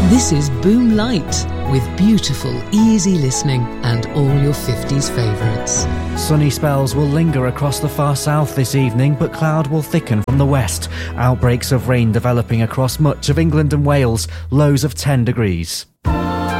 This is Boom Light, with beautiful, easy listening and all your 50s favourites. Sunny spells will linger across the far south this evening, but cloud will thicken from the west. Outbreaks of rain developing across much of England and Wales, lows of 10 degrees.